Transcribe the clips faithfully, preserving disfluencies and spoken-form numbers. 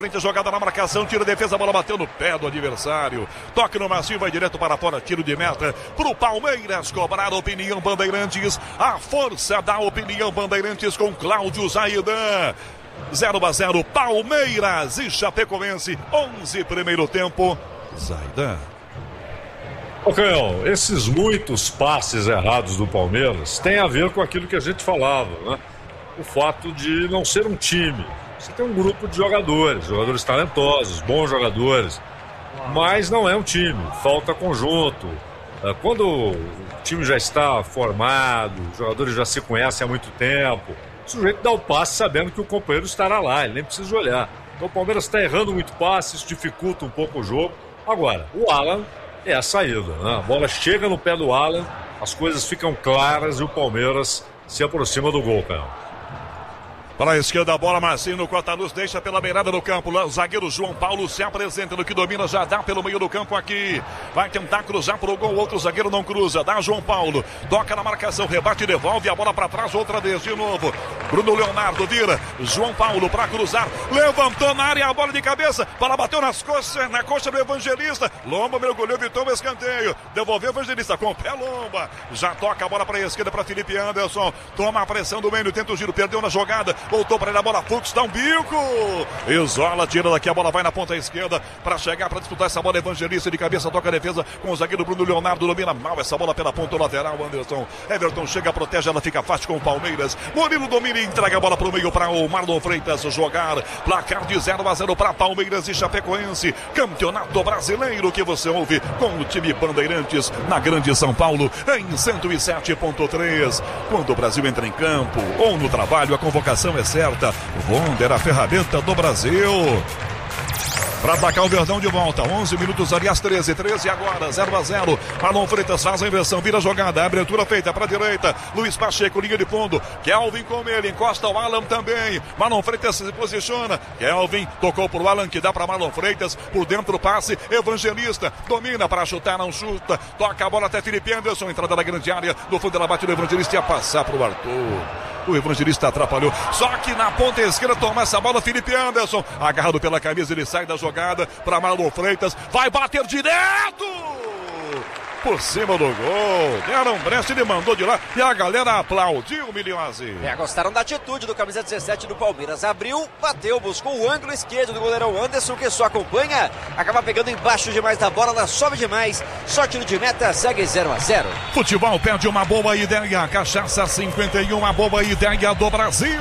Frente, jogada na marcação, tira a defesa, a bola bateu no pé do adversário. Toque no macio, vai direto para fora, tiro de meta pro Palmeiras cobrar. Opinião Bandeirantes, a força da Opinião Bandeirantes com Cláudio Zaidan. zero a zero, Palmeiras e Chapecoense, onze primeiro tempo. Zaidan. Ok, esses muitos passes errados do Palmeiras têm a ver com aquilo que a gente falava, né? O fato de não ser um time. Você tem um grupo de jogadores, jogadores talentosos, bons jogadores, mas não é um time, falta conjunto. Quando o time já está formado, os jogadores já se conhecem há muito tempo, o sujeito dá o passe sabendo que o companheiro estará lá, ele nem precisa olhar. Então o Palmeiras está errando muito passe, isso dificulta um pouco o jogo. Agora, o Alan é a saída, né? A bola chega no pé do Alan, as coisas ficam claras e o Palmeiras se aproxima do gol, cara. Para a esquerda, a bola, Marcinho no corta-luz, deixa pela beirada do campo. O zagueiro João Paulo se apresenta no que domina, já dá pelo meio do campo aqui. Vai tentar cruzar pro gol, outro zagueiro não cruza. Dá João Paulo, toca na marcação, rebate, devolve a bola para trás, outra vez de novo. Bruno Leonardo vira, João Paulo para cruzar, levantou na área a bola de cabeça, bola bateu nas coxas, na coxa do Evangelista. Lomba mergulhou, evitou o escanteio. Devolveu o Evangelista com o pé, Lomba. Já toca a bola para a esquerda para Felipe Anderson. Toma a pressão do meio, tenta o giro, perdeu na jogada. Voltou para ele a bola, Fux dá um bico. Isola, tira daqui, a bola vai na ponta esquerda para chegar, para disputar essa bola. Evangelista de cabeça, toca a defesa com o zagueiro Bruno Leonardo. Domina mal essa bola pela ponta lateral. Anderson, Everton chega, protege, ela fica fácil com o Palmeiras. Murilo domina e entrega a bola para o meio para o Marlon Freitas jogar. Placar de zero a zero para Palmeiras e Chapecoense. Campeonato Brasileiro que você ouve com o time Bandeirantes na Grande São Paulo em cento e sete ponto três. Quando o Brasil entra em campo ou no trabalho, a convocação é certa. Wonder, a ferramenta do Brasil. Para atacar o Verdão de volta, onze minutos, aliás, treze, treze agora, zero a zero. Marlon Freitas faz a inversão, vira a jogada, abertura feita para a direita. Luiz Pacheco, linha de fundo. Kelvin com ele, encosta o Alan também. Marlon Freitas se posiciona. Kelvin tocou pro Alan, que dá para Marlon Freitas. Por dentro, passe. Evangelista domina para chutar, não chuta. Toca a bola até Felipe Anderson, entrada na grande área. No fundo, ela bate no Evangelista e ia passar pro Arthur. O Evangelista atrapalhou. Só que na ponta esquerda toma essa bola Felipe Anderson. Agarrado pela camisa, ele sai da jogada para Marlon Freitas. Vai bater direto! Por cima do gol. Deram brecha, ele mandou de lá e a galera aplaudiu, Milhose. É, gostaram da atitude do camisa dezessete do Palmeiras. Abriu, bateu, buscou o ângulo esquerdo do goleirão Anderson, que só acompanha. Acaba pegando embaixo demais da bola, ela sobe demais. Só tiro de meta, segue zero a zero. Futebol perde uma boa ideia. Cachaça cinquenta e um, a boa ideia do Brasil.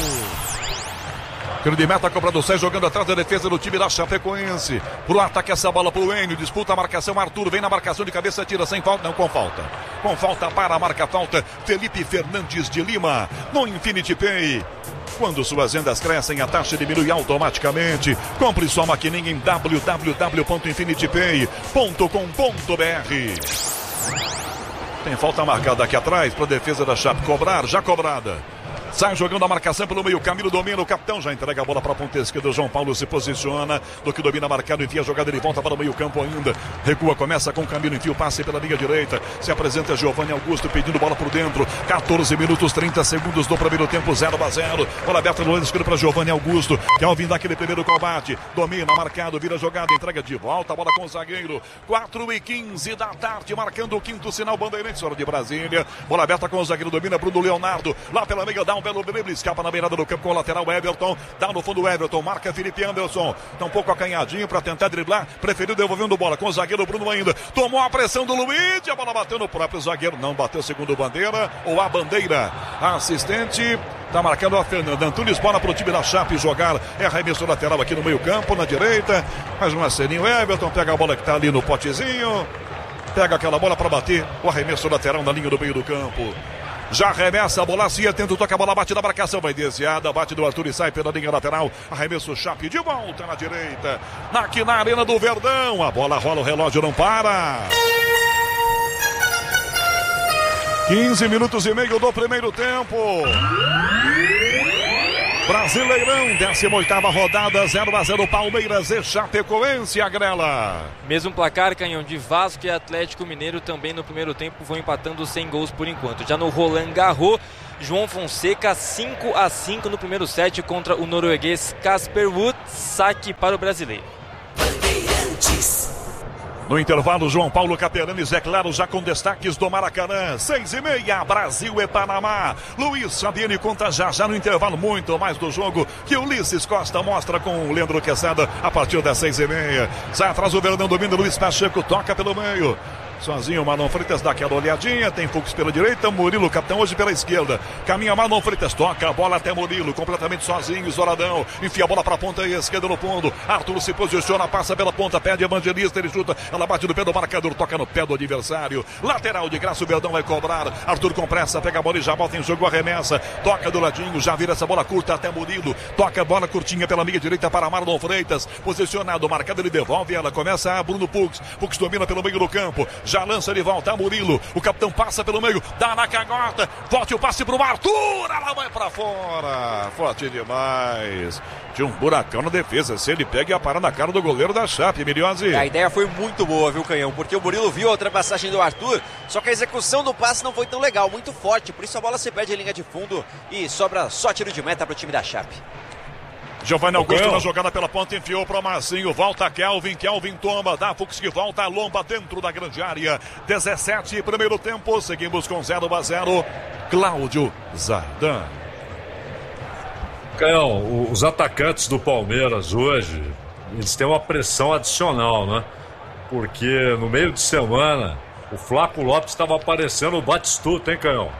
Tiro de meta, cobra do Sérgio, jogando atrás da defesa do time da Chapecoense. Pro ataque, essa bola pro Enio, disputa a marcação, Arthur vem na marcação de cabeça, tira sem falta, não, com falta. Com falta para a marca falta, Felipe Fernandes de Lima, no Infinity Pay. Quando suas vendas crescem, a taxa diminui automaticamente. Compre sua maquininha em w w w ponto infinity pay ponto com ponto b r. Tem falta marcada aqui atrás para a defesa da Chape cobrar, já cobrada. Sai jogando a marcação pelo meio, Camilo domina, o capitão já entrega a bola para a ponta esquerda, o João Paulo se posiciona, do que domina marcado, enfia a jogada, ele volta para o meio campo ainda, recua, começa com o Camilo, enfia o passe pela linha direita, se apresenta Giovanni Augusto pedindo bola por dentro, catorze minutos, trinta segundos do primeiro tempo, zero a zero, bola aberta no lado esquerdo para Giovanni Augusto, Kelvin dá aquele primeiro combate, domina, marcado, vira a jogada, entrega de volta, a bola com o zagueiro, quatro e quinze da tarde, marcando o quinto sinal Bandeirantes, hora de Brasília, bola aberta com o zagueiro, domina Bruno Leonardo, lá pela meia, dá um belo drible, escapa na beirada do campo com o lateral Everton, dá no fundo o Everton, marca Felipe Anderson, tá um pouco acanhadinho para tentar driblar, preferiu devolvendo bola com o zagueiro Bruno ainda, tomou a pressão do Luiz, a bola bateu no próprio zagueiro, não bateu segundo bandeira, ou a bandeira, a assistente, tá marcando a Fernanda Antunes, bola pro time da Chape jogar, é arremesso lateral aqui no meio campo, na direita, mais um acerinho, Everton pega a bola que tá ali no potezinho, pega aquela bola para bater, o arremesso lateral na linha do meio do campo. Já arremessa a bola, se atento, toca a bola, bate na marcação, vai desviada, bate do Arthur e sai pela linha lateral, arremesso Chape de volta na direita, aqui na Arena do Verdão, a bola rola, o relógio não para. quinze minutos e meio do primeiro tempo. Brasileirão, décima oitava rodada, zero a zero Palmeiras e Chapecoense, Agrela. Mesmo placar, Canhão, de Vasco e Atlético Mineiro também no primeiro tempo vão empatando sem gols por enquanto. Já no Roland Garros, João Fonseca cinco a cinco no primeiro set contra o norueguês Casper Ruud, saque para o brasileiro. No intervalo, João Paulo Capelanes, é claro, já com destaques do Maracanã. Seis e meia, Brasil e Panamá. Luiz Fabiani conta já, já no intervalo, muito mais do jogo que Ulisses Costa mostra com o Leandro Quesada a partir das seis e meia. Sai atrás o Verdão, domina Luiz Pacheco, toca pelo meio. Sozinho, Marlon Freitas dá aquela olhadinha, tem Fux pela direita, Murilo, capitão hoje pela esquerda. Caminha Marlon Freitas, toca a bola até Murilo, completamente sozinho, isoladão. Enfia a bola pra ponta esquerda no fundo. Arthur se posiciona, passa pela ponta, pede Evangelista, ele chuta, ela bate no pé do marcador, toca no pé do adversário. Lateral de graça, o Verdão vai cobrar. Arthur com pressa, pega a bola e já bota em jogo, arremessa. Toca do ladinho, já vira essa bola curta até Murilo. Toca a bola curtinha pela meia direita para Marlon Freitas. Posicionado, marcado, ele devolve ela. Começa a Bruno Fux. Fux domina pelo meio do campo. Já lança de volta, Murilo, o capitão passa pelo meio, dá na canhota, volte o passe pro Arthur, ela vai pra fora, forte demais, tinha um buracão na defesa, se ele pega e a para na cara do goleiro da Chape, Milhose. A ideia foi muito boa, viu, Canhão, porque o Murilo viu a ultrapassagem do Arthur, só que a execução do passe não foi tão legal, muito forte, por isso a bola se perde em linha de fundo e sobra só tiro de meta pro time da Chape. Giovanni Augusto na jogada pela ponta, enfiou para o Marcinho, volta Kelvin, Kelvin toma, dá Fux que volta, a lomba dentro da grande área, dezessete, primeiro tempo, seguimos com zero a zero, Cláudio Zardan. Canhão, os atacantes do Palmeiras hoje, eles têm uma pressão adicional, né? Porque no meio de semana, o Flaco Lopes estava aparecendo no Batistuta, hein, Canhão?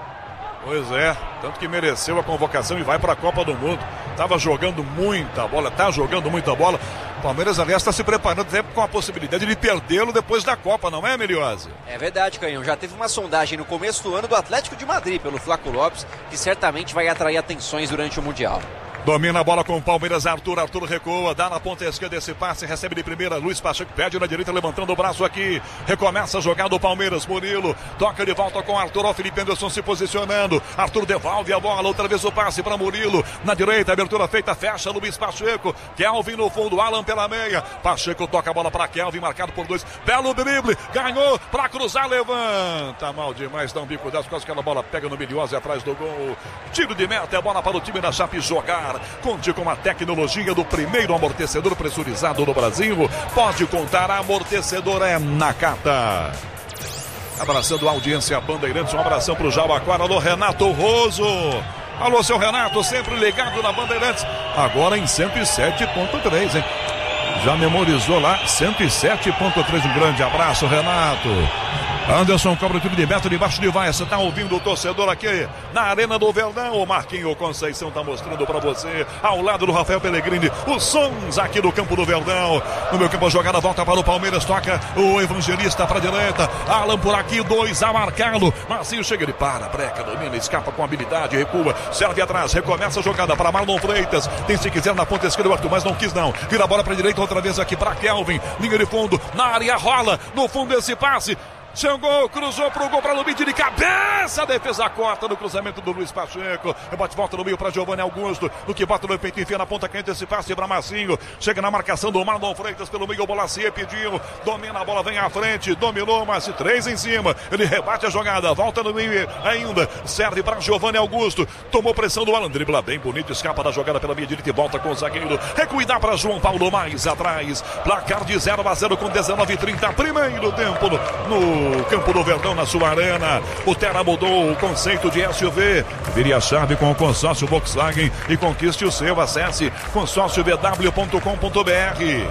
Pois é, tanto que mereceu a convocação e vai para a Copa do Mundo. Tava jogando muita bola, tá jogando muita bola. O Palmeiras, aliás, está se preparando até com a possibilidade de perdê-lo depois da Copa, não é, Meliose? É verdade, Canhão. Já teve uma sondagem no começo do ano do Atlético de Madrid pelo Flaco Lopes, que certamente vai atrair atenções durante o Mundial. Domina a bola com o Palmeiras, Arthur, Arthur recua, dá na ponta esquerda esse passe, recebe de primeira, Luiz Pacheco pede na direita, levantando o braço aqui, recomeça a jogada do Palmeiras, Murilo, toca de volta com Arthur, o Felipe Anderson se posicionando, Arthur devolve a bola, outra vez o passe para Murilo, na direita, abertura feita, fecha Luiz Pacheco, Kelvin no fundo, Alan pela meia, Pacheco toca a bola para Kelvin, marcado por dois, belo drible, ganhou, para cruzar, levanta, mal demais, dá um bico dessa, quase que a bola pega no Milhose atrás do gol, tiro de meta, é bola para o time da Chape jogar. Conte com a tecnologia do primeiro amortecedor pressurizado do Brasil. Pode contar, amortecedor é Nakata. Abraçando a audiência Bandeirantes, um abração pro Jabaquara. Alô, Renato Roso. Alô, seu Renato, sempre ligado na Bandeirantes. Agora em cento e sete ponto três, hein? Já memorizou lá, cento e sete ponto três. Um grande abraço, Renato. Anderson cobra o tiro de meta debaixo de vai. Você tá ouvindo o torcedor aqui na Arena do Verdão. O Marquinho Conceição tá mostrando pra você, ao lado do Rafael Pellegrini, os sons aqui do campo do Verdão. No meu campo a jogada volta para o Palmeiras, toca o Evangelista pra direita, Alan por aqui, dois a marcá-lo. Marcinho chega, ele para, breca, domina, escapa com habilidade, recua, serve atrás, recomeça a jogada para Marlon Freitas. Tem se quiser na ponta esquerda o Arthur, mas não quis não. Vira a bola pra direita outra vez aqui para Kelvin, linha de fundo, na área rola, no fundo esse passe. Chegou, cruzou pro gol para Lubide de cabeça, a defesa corta no cruzamento do Luiz Pacheco, bate volta no meio para Giovanni Augusto, no que bota no peito, enfia na ponta quente esse passe para Marcinho, chega na marcação do Marlon Freitas pelo meio, o Bolacier pediu, domina a bola, vem à frente, dominou, mas três em cima, ele rebate a jogada, volta no meio ainda, serve para Giovanni Augusto, tomou pressão do Alan, dribla bem bonito, escapa da jogada pela meia direita e volta com o zagueiro, recuidar para João Paulo mais atrás, placar de zero a zero com dezenove e trinta, primeiro tempo no, no o campo do Verdão, na sua arena. O Terra mudou o conceito de S U V. Vire a chave com o consórcio Volkswagen e conquiste o seu. Acesse consórcio v w ponto com ponto b r.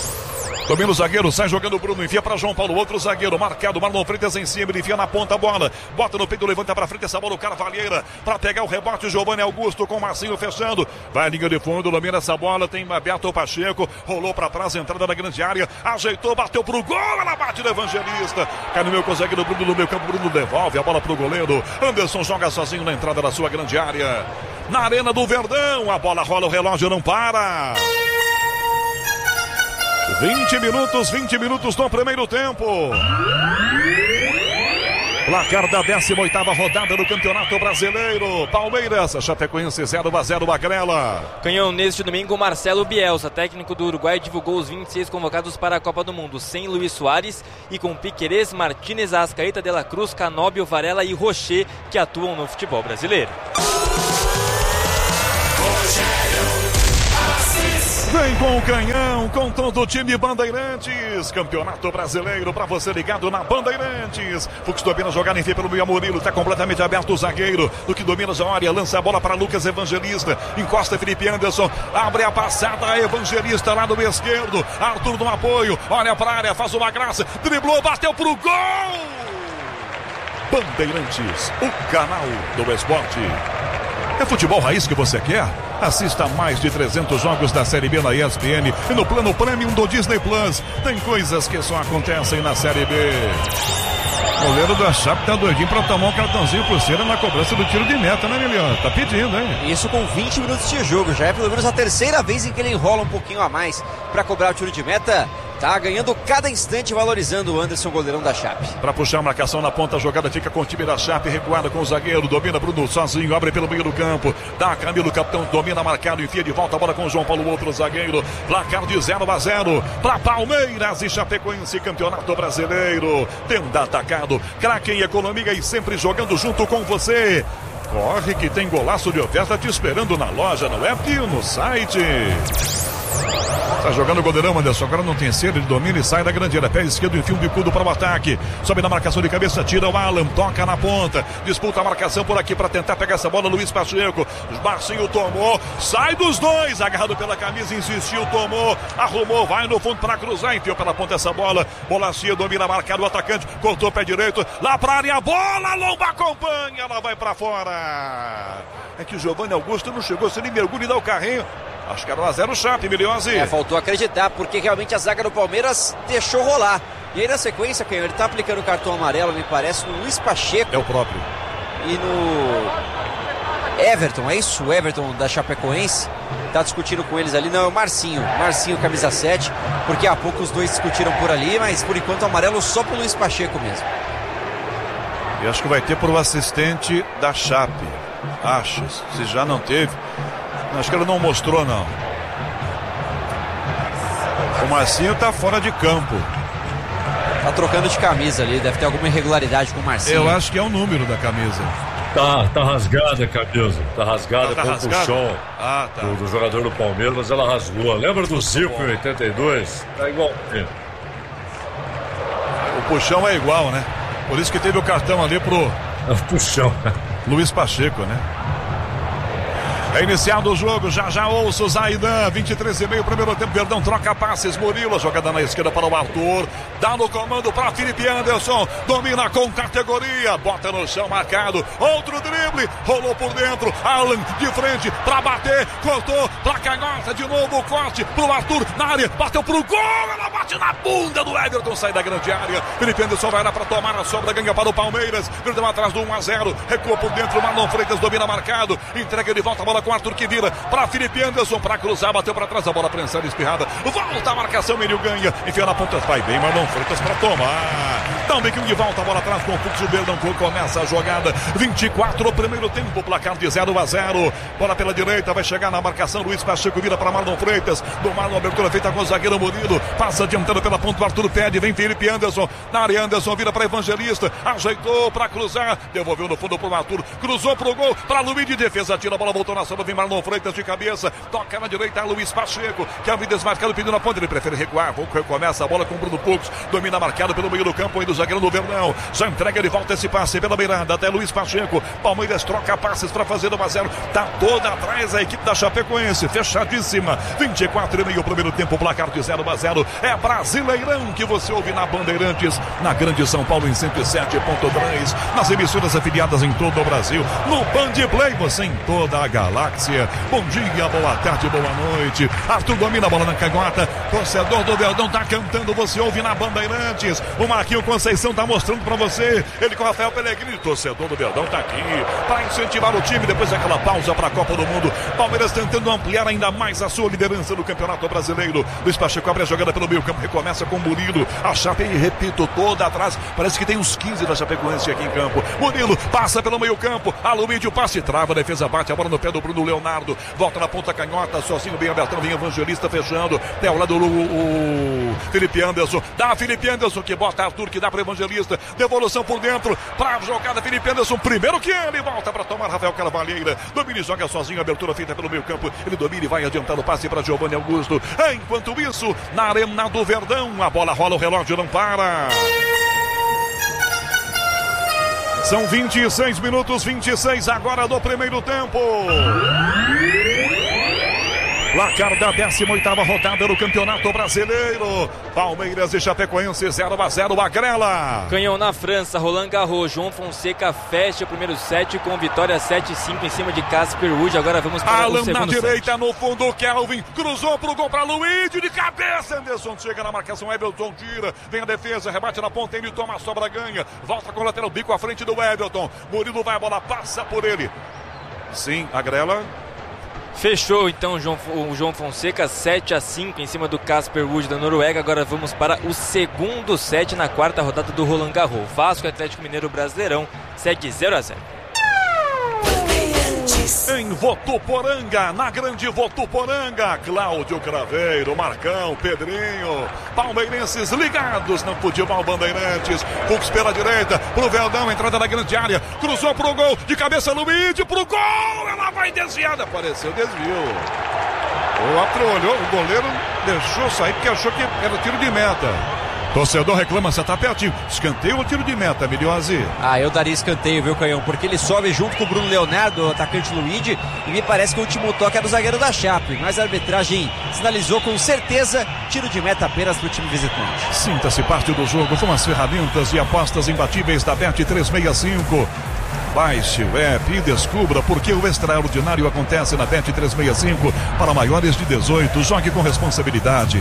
Domina o zagueiro, sai jogando o Bruno, enfia para João Paulo, outro zagueiro, marcado, Marlon Freitas em cima, ele enfia na ponta a bola, bota no peito, levanta para frente essa bola, o Carvalheira, para pegar o rebote, Giovanni Augusto com o Marcinho fechando, vai a linha de fundo, domina essa bola, tem aberto o Pacheco, rolou para trás, entrada da grande área, ajeitou, bateu pro gol, ela bate do Evangelista, cai no meu consegue do Bruno, no meu campo, Bruno devolve a bola pro goleiro, Anderson joga sozinho na entrada da sua grande área, na Arena do Verdão, a bola rola, o relógio não para. vinte minutos, vinte minutos no primeiro tempo. Placar da décima oitava rodada do Campeonato Brasileiro. Palmeiras, Chapecoense zero a zero, Magrela. Canhão, neste domingo, Marcelo Bielsa, técnico do Uruguai, divulgou os vinte e seis convocados para a Copa do Mundo, sem Luis Soares e com Piquerez, Martínez, Arrascaeta, De La Cruz, Canóbio, Varela e Rocher, que atuam no futebol brasileiro. Vem com o Canhão, com todo o time Bandeirantes. Campeonato Brasileiro para você ligado na Bandeirantes. Fux domina jogar em vez pelo meio. Murilo, está completamente aberto o zagueiro. Do que domina a área, lança a bola para Lucas Evangelista. Encosta Felipe Anderson, abre a passada a Evangelista lá do meio esquerdo. Arthur no apoio, olha para a área, faz uma graça. Driblou, bateu pro gol. Bandeirantes, o canal do esporte. É futebol raiz que você quer? Assista a mais de trezentos jogos da Série B na E S P N e no plano Premium do Disney Plus. Tem coisas que só acontecem na Série B. O goleiro da Chape tá doidinho pra tomar um cartãozinho por cera na cobrança do tiro de meta, né, Miliano? Tá pedindo, hein? Isso com vinte minutos de jogo. Já é pelo menos a terceira vez em que ele enrola um pouquinho a mais pra cobrar o tiro de meta. Tá ganhando cada instante, valorizando o Anderson, goleirão da Chape. Para puxar a marcação na ponta, a jogada fica com o time da Chape, recuada com o zagueiro, domina Bruno sozinho, abre pelo meio do campo, dá Camilo, capitão, domina marcado, enfia de volta a bola com o João Paulo, outro zagueiro, placar de zero a zero para Palmeiras e Chapecoense, Campeonato Brasileiro. Tenda atacado, craque em economia e sempre jogando junto com você. Corre que tem golaço de oferta te esperando na loja, no app e no site. Tá jogando o goleirão, Anderson. Agora não tem sede, ele domina e sai da grande área. Pé esquerdo, enfia um bicudo para o ataque. Sobe na marcação de cabeça, tira o Alan, toca na ponta. Disputa a marcação por aqui para tentar pegar essa bola. Luiz Pacheco. Marcinho tomou. Sai dos dois. Agarrado pela camisa, insistiu, tomou. Arrumou, vai no fundo para cruzar. Enfiou pela ponta essa bola. Bolacinha domina, marcado o atacante. Cortou o pé direito. Lá para a área, a bola. Lomba acompanha. Ela vai para fora. É que o Giovanni Augusto não chegou. Se ele mergulha e dá o carrinho. Acho que era um a zero Chape, Miliose. É, faltou acreditar, porque realmente a zaga do Palmeiras deixou rolar. E aí na sequência, Canhão, ele tá aplicando o cartão amarelo, me parece, no Luiz Pacheco. É o próprio. E no Everton, é isso? O Everton da Chapecoense. Tá discutindo com eles ali. Não, é o Marcinho. Marcinho, camisa sete. Porque há pouco os dois discutiram por ali, mas por enquanto amarelo só pro Luiz Pacheco mesmo. E acho que vai ter pro assistente da Chape. Acho. Se já não teve. Acho que ele não mostrou, não. O Marcinho tá fora de campo. Tá trocando de camisa ali, deve ter alguma irregularidade com o Marcinho. Eu acho que é o número da camisa. Tá, tá rasgada a camisa. Tá rasgada, ah, tá com o puxão ah, tá. do, do jogador do Palmeiras, ela rasgou. Lembra do Zico em oitenta e dois? Tá igual. O puxão é igual, né? Por isso que teve o cartão ali pro... É o puxão. Luiz Pacheco, né? É iniciado o jogo, já já ouço Zaidan, vinte e três e meio, primeiro tempo, Verdão troca passes, Murilo, jogada na esquerda para o Arthur, dá no comando para Felipe Anderson, domina com categoria, bota no chão marcado, outro drible, rolou por dentro, Alan de frente para bater, cortou para canhota, de novo o corte pro Arthur na área, bateu pro gol, ela bate na bunda do Everton, sai da grande área, Felipe Anderson vai lá para tomar a sobra, ganha para o Palmeiras, Verdão atrás do um a zero, recua por dentro, Marlon Freitas domina marcado, entrega de volta a bola com Arthur que vira para Felipe Anderson para cruzar, bateu para trás, a bola prensada, espirrada, volta a marcação, Menino ganha, enfia na ponta, vai bem, Marlon Freitas para tomar, também que de volta a bola atrás com o Fux, o Verdão começa a jogada, vinte e quatro, primeiro tempo, placar de zero a zero, bola pela direita, vai chegar na marcação, Luiz Pacheco vira para Marlon Freitas, do Marlon, abertura feita com o zagueiro Murilo, passa adiantando pela ponta, o Arthur pede, vem Felipe Anderson, na área Anderson vira para Evangelista, ajeitou para cruzar, devolveu no fundo pro Arthur, cruzou pro gol, para Luiz de defesa, tira a bola, voltou na sombra, vem Marlon Freitas de cabeça, toca na direita, Luiz Pacheco, que é o desmarcado, pedindo a ponta, ele prefere recuar, começa a bola com o Bruno Pux, domina marcado pelo meio do campo, ainda o zagueiro do Verdão, já entrega de volta esse passe pela beirada, até Luiz Pacheco, Palmeiras troca passes para fazer o um a zero, tá toda atrás a equipe da Chapecoense, fechadíssima, vinte e quatro e meio, primeiro tempo, placar de zero a zero, é Brasileirão que você ouve na Bandeirantes, na Grande São Paulo em cento e sete ponto três, nas emissoras afiliadas em todo o Brasil, no Band Play, você em toda a galáxia. galáxia. Bom dia, boa tarde, boa noite. Arthur domina a bola na canhota. Torcedor do Verdão tá cantando, você ouve na Bandeirantes. O Marquinhos Conceição tá mostrando pra você. Ele com o Rafael Pellegrini. Torcedor do Verdão tá aqui para incentivar o time depois daquela pausa para a Copa do Mundo. Palmeiras tentando ampliar ainda mais a sua liderança no Campeonato Brasileiro. Luiz Pacheco abre a jogada pelo meio campo, recomeça com Murilo. A Chape, repito, toda atrás. Parece que tem uns quinze da Chapecoense aqui em campo. Murilo passa pelo meio campo. Alumídio passe, trava, a defesa bate a bola no pé do Bruno Leonardo. Volta na ponta canhota, sozinho, bem abertão, vem Evangelista fechando. Até ao lado o, o Felipe Anderson. Dá Felipe Anderson que bota Arthur, que dá para Evangelista. Devolução por dentro para a jogada Felipe Anderson. Primeiro que ele volta para tomar Rafael Carvalheira. Domina e joga sozinho, abertura feita pelo meio campo. Ele domina e vai adiantar o passe para Giovanni Augusto. Enquanto isso, na Arena do Verdão, a bola rola, o relógio não para. São vinte e seis minutos, vinte e seis agora do primeiro tempo. Placar da décima oitava rodada do Campeonato Brasileiro. Palmeiras e Chapecoense zero a zero, Agrela. Canhão na França, Roland Garros. João Fonseca fecha o primeiro set com vitória sete a cinco em cima de Casper Ruud. Agora vamos para Alan o segundo na direita, set. no fundo, Kelvin cruzou pro gol para Luigi de cabeça. Anderson chega na marcação, Everton tira. Vem a defesa, rebate na ponta, ele toma a sobra, ganha. Volta com o lateral, bico à frente do Everton. Murilo vai, a bola passa por ele. Sim, Agrela. Fechou então João, o João Fonseca sete a cinco em cima do Casper Ruud da Noruega. Agora vamos para o segundo set na quarta rodada do Roland Garros. Vasco e Atlético Mineiro Brasileirão segue zero a zero. Em Votuporanga, na grande Votuporanga, Cláudio Craveiro, Marcão, Pedrinho, palmeirenses ligados, não podia mal Bandeirantes. Fux pela direita, pro Verdão, entrada na grande área, cruzou pro gol, de cabeça Luigi, pro gol, ela vai desviada, apareceu, desviou. O outro olhou, o goleiro deixou sair porque achou que era tiro de meta. Torcedor reclama, você tá pertinho. Escanteio ou tiro de meta, Miliose? Ah, eu daria escanteio, viu, Canhão? Porque ele sobe junto com o Bruno Leonardo, o atacante Luigi, e me parece que o último toque é do zagueiro da Chape. Mas a arbitragem sinalizou com certeza tiro de meta apenas pro time visitante. Sinta-se parte do jogo com as ferramentas e apostas imbatíveis da Bet trezentos e sessenta e cinco. Baixe o app e descubra porque o extraordinário acontece na Bet trezentos e sessenta e cinco. Para maiores de dezoito, jogue com responsabilidade.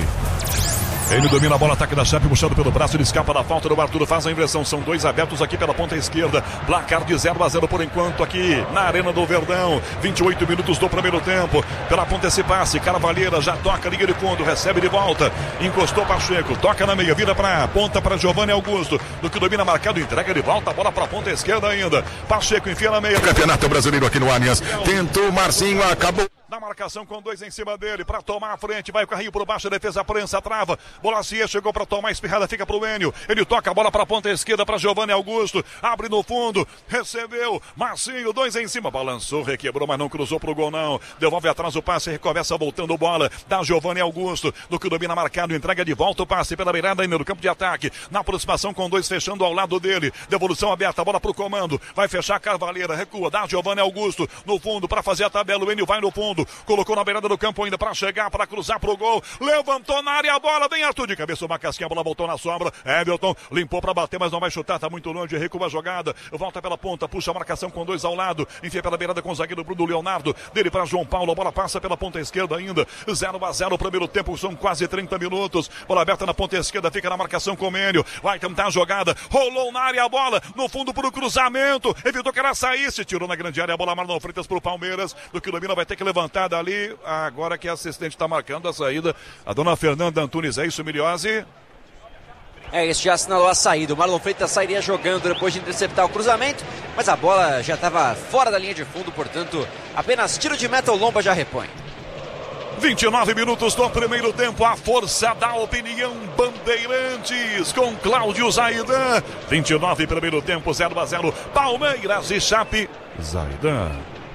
Ele domina a bola, ataque da Chape, puxado pelo braço, ele escapa da falta do Arthur, faz a inversão, são dois abertos aqui pela ponta esquerda, placar de zero a zero por enquanto aqui na Arena do Verdão, vinte e oito minutos do primeiro tempo, pela ponta esse passe, Carvalheira já toca, liga de fundo, recebe de volta, encostou Pacheco, toca na meia, vira para ponta para Giovanni Augusto, do que domina marcado, entrega de volta, a bola para a ponta esquerda ainda, Pacheco enfia na meia. Campeonato Brasileiro aqui no Allianz, tentou Marcinho, acabou. Na marcação com dois em cima dele, para tomar a frente, vai o carrinho por baixo, a defesa prensa, trava, bola Cia chegou para tomar, espirrada, fica pro Enio, ele toca a bola para a ponta esquerda para Giovanni Augusto, abre no fundo, recebeu, Marcinho, dois em cima, balançou, requebrou, mas não cruzou pro gol não, devolve atrás o passe, recomeça voltando bola, da Giovanni Augusto, do que domina marcado, entrega de volta o passe pela beirada ainda no campo de ataque, na aproximação com dois fechando ao lado dele, devolução aberta, bola pro comando, vai fechar Carvalheira, recua, dá Giovanni Augusto, no fundo, para fazer a tabela, o Enio vai no fundo, colocou na beirada do campo ainda para chegar, para cruzar pro gol, levantou na área a bola, vem Arthur de cabeça, uma casquinha, a bola voltou na sombra, Everton limpou para bater, mas não vai chutar, tá muito longe, recua a jogada, volta pela ponta, puxa a marcação com dois ao lado, enfia pela beirada com o zagueiro Bruno Leonardo, dele para João Paulo, a bola passa pela ponta esquerda ainda, zero a zero, primeiro tempo, são quase trinta minutos, bola aberta na ponta esquerda, fica na marcação com o Mênio, vai tentar a jogada, rolou na área a bola, no fundo pro cruzamento, evitou que ela saísse, tirou na grande área, a bola Marlon Freitas pro Palmeiras, do que domina vai ter que levantar dali, agora que a assistente está marcando a saída, a dona Fernanda Antunes, é isso, Miliose? É, esse já assinalou a saída, o Marlon Freitas sairia jogando depois de interceptar o cruzamento, mas a bola já estava fora da linha de fundo, portanto, apenas tiro de meta, o Lomba já repõe. vinte e nove minutos do primeiro tempo, a força da opinião, Bandeirantes com Cláudio Zaidan, vinte e nove primeiro tempo, zero a zero, Palmeiras e Chape, Zaidan.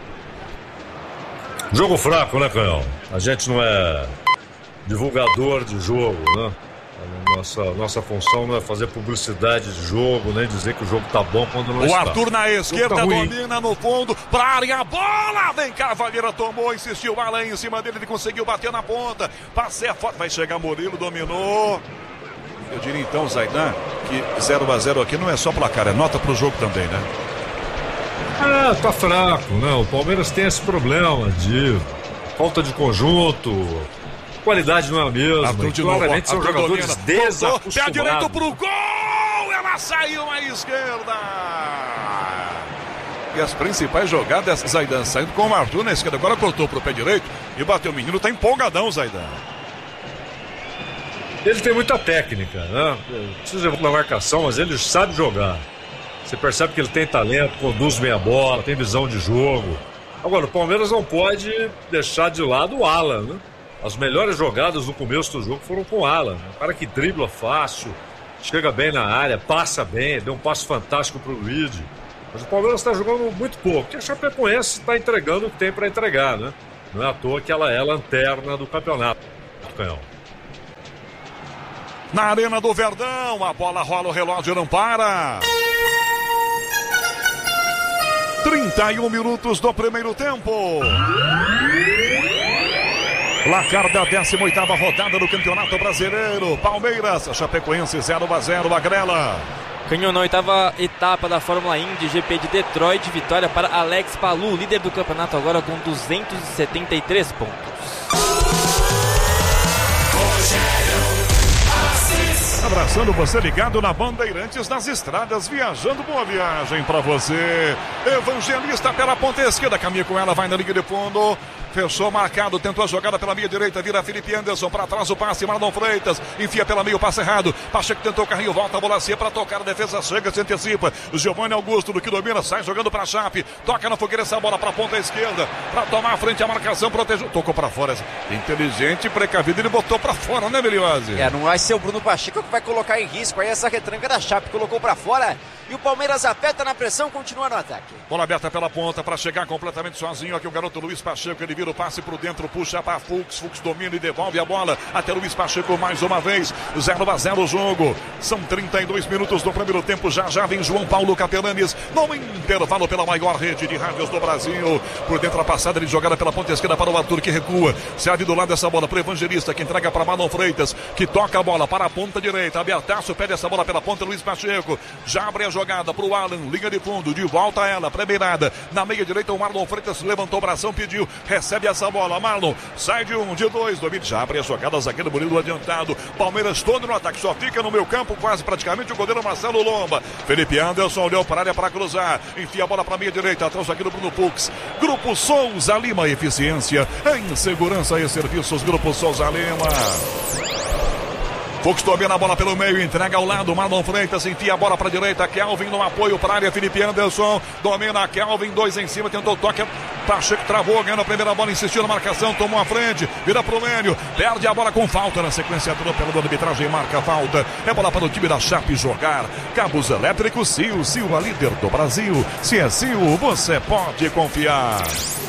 Jogo fraco, né, Canhão? A gente não é divulgador de jogo, né? Nossa, nossa função não é fazer publicidade de jogo, nem dizer que o jogo tá bom quando não o está. O Arthur na esquerda tá domina no fundo, pra área, bola! Vem Carvalheira, tomou, insistiu, Alan em cima dele, ele conseguiu bater na ponta, passe a foto, vai chegar Murilo, dominou. Eu diria então, Zaidan, que zero a zero aqui não é só placar, é nota pro jogo também, né? Ah, tá fraco, né? O Palmeiras tem esse problema de falta de conjunto, qualidade não é a mesma. Arthur de novo, claramente são Arthur jogadores domina. desacostumados. Pé direito pro gol! Ela saiu à esquerda! E as principais jogadas, Zaidan saindo com o Arthur na esquerda. Agora cortou pro pé direito e bateu o menino. Tá empolgadão, Zaidan. Ele tem muita técnica, né? Precisa de uma marcação, mas ele sabe jogar. Você percebe que ele tem talento, conduz bem a bola, tem visão de jogo. Agora, o Palmeiras não pode deixar de lado o Alan, né? As melhores jogadas no começo do jogo foram com o Alan. Um cara que dribla fácil, chega bem na área, passa bem, deu um passe fantástico pro Luigi. Mas o Palmeiras está jogando muito pouco, porque a Chapecoense está entregando o que tem para entregar, né? Não é à toa que ela é a lanterna do campeonato. Canhão. Na Arena do Verdão, a bola rola, o relógio não para. trinta e um minutos do primeiro tempo. Placar da décima oitava rodada do Campeonato Brasileiro. Palmeiras, Chapecoense zero a zero, Agrela. Canhão na oitava etapa da Fórmula Indy, G P de Detroit, vitória para Alex Palou, líder do campeonato agora com duzentos e setenta e três pontos. Abraçando você ligado na Bandeirantes das Estradas, viajando, boa viagem pra você. Evangelista pela ponta esquerda, caminha com ela, vai na linha de fundo. Fechou, marcado, tentou a jogada pela meia direita, vira Felipe Anderson, para trás o passe, Marlon Freitas, enfia pela meio, passe errado, Pacheco tentou o carrinho, volta a bola assim para tocar, a defesa chega, se antecipa, Giovanni Augusto do que domina, sai jogando para Chape, toca na fogueira essa bola para a ponta esquerda, para tomar a frente a marcação, protegeu, tocou para fora, inteligente, precavido, ele botou para fora, né, Beliose? É, não vai ser o Bruno Pacheco que vai colocar em risco aí essa retranca da Chape, colocou para fora, e o Palmeiras aperta na pressão, continua no ataque. Bola aberta pela ponta para chegar completamente sozinho aqui o garoto Luiz Pacheco, ele vira o passe por dentro, puxa para Fux, Fux domina e devolve a bola até Luiz Pacheco mais uma vez, zero a zero o jogo, são trinta e dois minutos do primeiro tempo, já já vem João Paulo Capelanes no intervalo pela maior rede de rádios do Brasil, por dentro a passada de jogada pela ponta esquerda para o Arthur que recua, serve do lado dessa bola para o Evangelista que entrega para Marlon Freitas, que toca a bola para a ponta direita, abertaço, pede essa bola pela ponta, Luiz Pacheco, já abre a jogada para o Alan, linha de fundo, de volta a ela, primeirada, na meia direita o Marlon Freitas levantou o bração, pediu, recebe essa bola, Marlon, sai de um, de dois, domina, já abre a jogada, zagueiro Murilo adiantado, Palmeiras todo no ataque, só fica no meio campo, quase praticamente o goleiro Marcelo Lomba, Felipe Anderson olhou para a área para cruzar, enfia a bola para a meia direita, atrás o zagueiro Bruno Fux, Grupo Souza Lima, eficiência em segurança e serviços, Grupo Souza Lima. Fux domina a bola pelo meio, entrega ao lado, Marlon Freitas, enfia a bola para a direita, Kelvin no apoio para a área, Felipe Anderson, domina Kelvin, dois em cima, tentou o toque, Pacheco travou, ganhando a primeira bola, insistiu na marcação, tomou a frente, vira pro Lênio, perde a bola com falta na sequência, atropelou a arbitragem, marca a falta, é bola para o time da Chape jogar, cabos elétricos, Sil, Sil, a líder do Brasil, se é Sil, você pode confiar.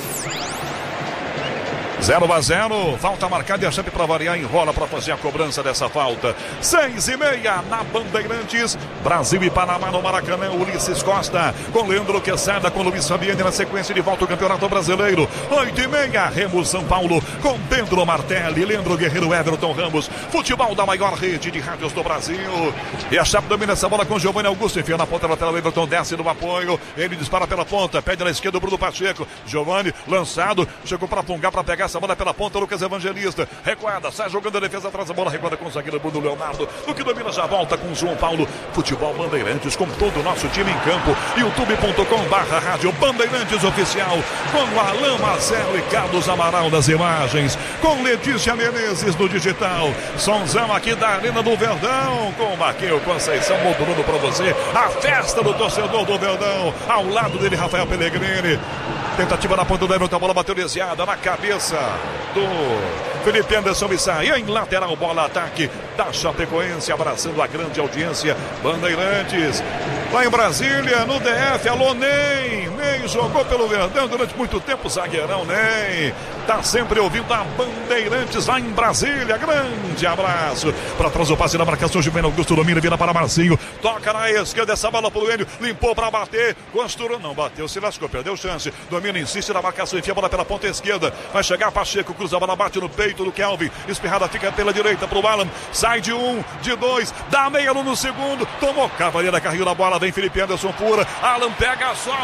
zero a zero, falta marcada e a Chape para variar enrola para fazer a cobrança dessa falta. seis e meia na Bandeirantes, Brasil e Panamá no Maracanã, Ulisses Costa com Leandro Quesada, com Luiz Fabiane na sequência de volta ao Campeonato Brasileiro. oito e meia, Remo São Paulo com Pedro Martelli, Leandro Guerreiro, Everton Ramos, futebol da maior rede de rádios do Brasil. E a Chape domina essa bola com Giovanni Augusto, enfia na ponta lateral, Everton desce no apoio, ele dispara pela ponta, pede na esquerda o Bruno Pacheco, Giovanni lançado, chegou para pungar, para pegar essa bola pela ponta, Lucas Evangelista, recuada, sai jogando a defesa atrás da bola, recuada com o zagueiro Bruno Leonardo, o que domina já volta com João Paulo, futebol Bandeirantes, com todo o nosso time em campo, youtube ponto com barra rádio Bandeirantes Oficial, com Alain Marcelo e Carlos Amaral das imagens, com Letícia Menezes no digital, sonzão aqui da Arena do Verdão, com o Marquinhos Conceição modulando para você, a festa do torcedor do Verdão, ao lado dele Rafael Pellegrini, tentativa na ponta do Everton, a bola bateu desviada na cabeça do Felipe Anderson e sai em lateral, bola ataque da Chapecoense, abraçando a grande audiência Bandeirantes, lá em Brasília, no D F, alô Ney, Ney jogou pelo Verdão durante muito tempo, zagueirão Ney, tá sempre ouvindo a Bandeirantes lá em Brasília, grande abraço, para trás o passe da marcação, Giovanni Augusto domina, vira para Marcinho, toca na esquerda, essa bola pro Enio, limpou para bater, costurou, não bateu, se lascou, perdeu chance, domina, insiste na marcação, enfia a bola pela ponta esquerda, vai chegar Pacheco, cruza a bola, bate no peito do Kelvin, espirrada fica pela direita pro Alan, sai de um, de dois, dá meia no segundo, tomou cavaleira, carrinho na bola, vem Felipe Anderson pura, Alan pega a sobra,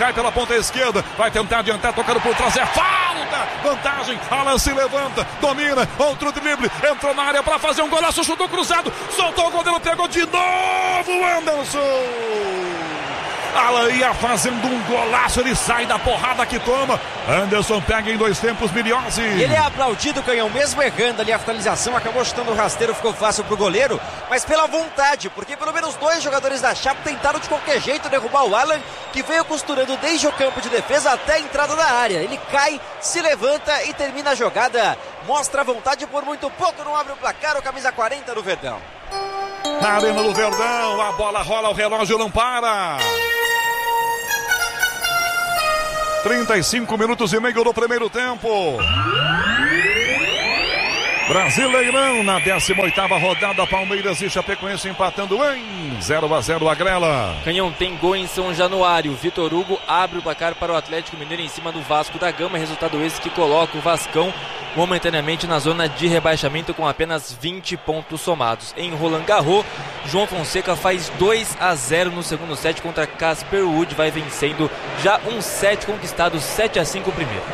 cai pela ponta esquerda, vai tentar adiantar, tocando por trás, é falta, vantagem, Alan se levanta, domina, outro drible, entrou na área para fazer um golaço, chutou cruzado, soltou o goleiro, pegou de novo o Anderson. Alan ia fazendo um golaço, ele sai da porrada que toma. Anderson pega em dois tempos, Miliose. Ele é aplaudido, Canhão, mesmo errando ali a finalização, acabou chutando o rasteiro, ficou fácil pro goleiro, mas pela vontade, porque pelo menos dois jogadores da Chape tentaram de qualquer jeito derrubar o Alan, que veio costurando desde o campo de defesa até a entrada da área. Ele cai, se levanta e termina a jogada. Mostra a vontade, por muito pouco não abre o placar, o camisa quarenta do Verdão. Na Arena do Verdão, a bola rola, o relógio não para. trinta e cinco minutos e meio do primeiro tempo. Brasileirão na décima oitava rodada, Palmeiras e Chapecoense empatando em zero a zero a Grela. Canhão, tem gol em São Januário. Vitor Hugo abre o placar para o Atlético Mineiro em cima do Vasco da Gama. Resultado esse que coloca o Vascão momentaneamente na zona de rebaixamento com apenas vinte pontos somados. Em Roland Garros, João Fonseca faz dois a zero no segundo set contra Casper Ruud. Vai vencendo já um set conquistado, sete a cinco o primeiro.